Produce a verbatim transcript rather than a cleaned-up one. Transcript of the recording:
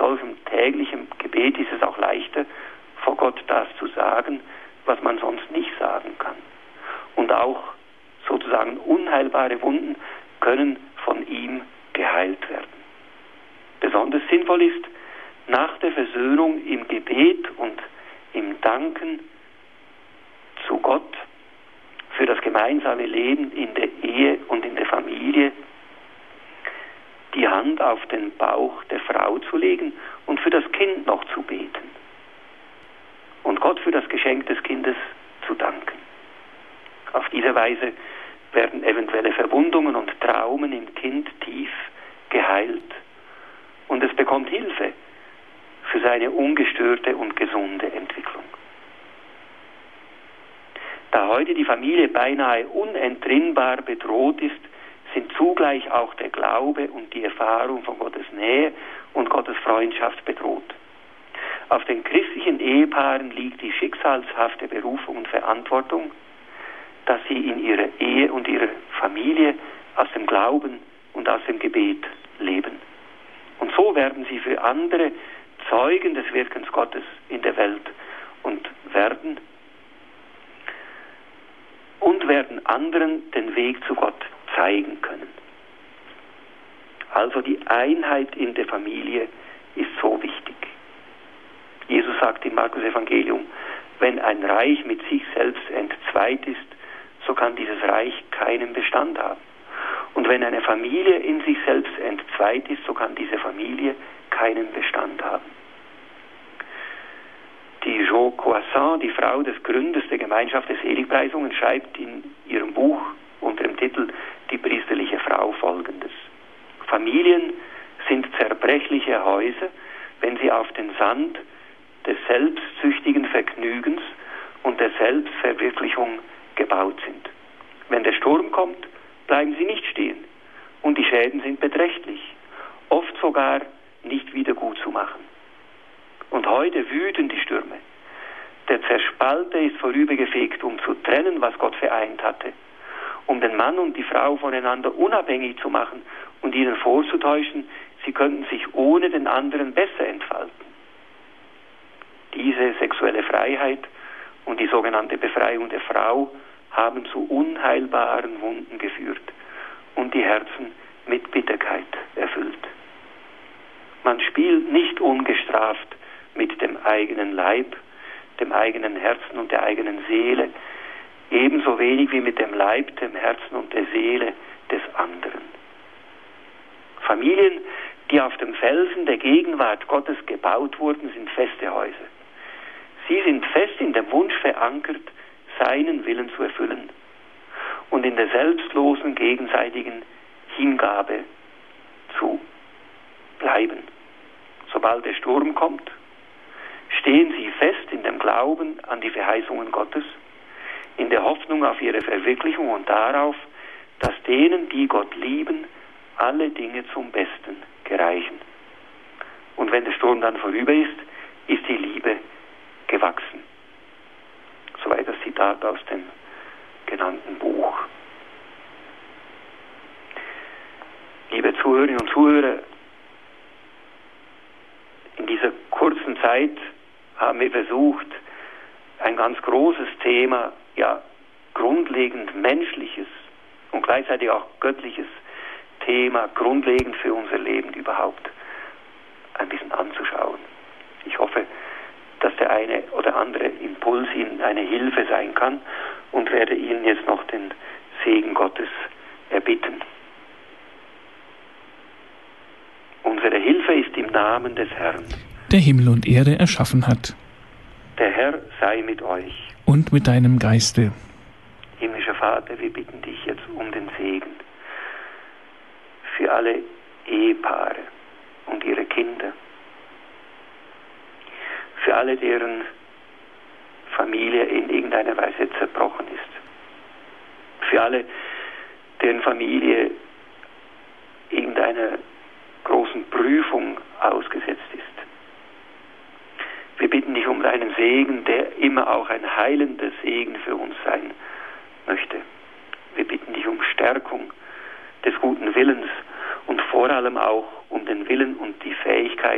solchem täglichen Gebet ist es auch leichter, vor Gott das zu sagen, was man sonst nicht sagen kann. Und auch sozusagen unheilbare Wunden können von ihm geheilt werden. Besonders sinnvoll ist, nach der Versöhnung im Gebet und im Danken zu Gott für das gemeinsame Leben in der Ehe und in der Familie die Hand auf den Bauch der Frau zu legen und für das Kind noch zu beten und Gott für das Geschenk des Kindes zu danken. Auf diese Weise werden eventuelle Verwundungen und Traumen im Kind tief geheilt und es bekommt Hilfe für seine ungestörte und gesunde Entwicklung. Da heute die Familie beinahe unentrinnbar bedroht ist, sind zugleich auch der Glaube und die Erfahrung von Gottes Nähe und Gottes Freundschaft bedroht. Auf den christlichen Ehepaaren liegt die schicksalshafte Berufung und Verantwortung, dass sie in ihrer Ehe und ihrer Familie aus dem Glauben und aus dem Gebet leben. Und so werden sie für andere Zeugen des Wirkens Gottes in der Welt und werden und werden anderen den Weg zu Gott zeigen können. Also die Einheit in der Familie ist so wichtig. Jesus sagt im Markus-Evangelium, wenn ein Reich mit sich selbst entzweit ist, so kann dieses Reich keinen Bestand haben. Und wenn eine Familie in sich selbst entzweit ist, so kann diese Familie keinen Bestand haben. Die Jo Croissant, die Frau des Gründers der Gemeinschaft der Seligpreisungen, schreibt in ihrem Buch unter dem Titel Die priesterliche Frau Folgendes: Familien sind zerbrechliche Häuser, wenn sie auf den Sand des selbstsüchtigen Vergnügens und der Selbstverwirklichung gebaut sind. Wenn der Sturm kommt, bleiben sie nicht stehen und die Schäden sind beträchtlich, oft sogar nicht wieder gut zu machen. Und heute wüten die Stürme. Der Zerspalte ist vorübergefegt, um zu trennen, was Gott vereint hatte, um den Mann und die Frau voneinander unabhängig zu machen und ihnen vorzutäuschen, sie könnten sich ohne den anderen besser entfalten. Diese sexuelle Freiheit und die sogenannte Befreiung der Frau haben zu unheilbaren Wunden geführt und die Herzen mit Bitterkeit erfüllt. Man spielt nicht ungestraft mit dem eigenen Leib, dem eigenen Herzen und der eigenen Seele, ebenso wenig wie mit dem Leib, dem Herzen und der Seele des anderen. Familien, die auf dem Felsen der Gegenwart Gottes gebaut wurden, sind feste Häuser. Sie sind fest in dem Wunsch verankert, seinen Willen zu erfüllen und in der selbstlosen gegenseitigen Hingabe zu bleiben. Sobald der Sturm kommt, stehen sie fest in dem Glauben an die Verheißungen Gottes, in der Hoffnung auf ihre Verwirklichung und darauf, dass denen, die Gott lieben, alle Dinge zum Besten gereichen. Und wenn der Sturm dann vorüber ist, ist die Liebe gewachsen. Soweit das Zitat aus dem genannten Buch. Liebe Zuhörerinnen und Zuhörer, in dieser kurzen Zeit haben wir versucht, ein ganz großes Thema, ja, grundlegend menschliches und gleichzeitig auch göttliches Thema, grundlegend für unser Leben überhaupt, ein bisschen anzuschauen. Ich hoffe, dass der eine oder andere Impuls Ihnen eine Hilfe sein kann und werde Ihnen jetzt noch den Segen Gottes erbitten. Unsere Hilfe ist im Namen des Herrn, der Himmel und Erde erschaffen hat. Der Herr sei mit euch. Und mit deinem Geiste. Himmlischer Vater, wir bitten dich jetzt um den Segen für alle Ehepaare und ihre Kinder, für alle, deren Familie in irgendeiner Weise zerbrochen ist, für alle, deren Familie irgendeiner großen Prüfung ausgesetzt ist. Wir bitten dich um deinen Segen, der immer auch ein heilender Segen für uns sein möchte. Wir bitten dich um Stärkung des guten Willens und vor allem auch um den Willen und die Fähigkeit,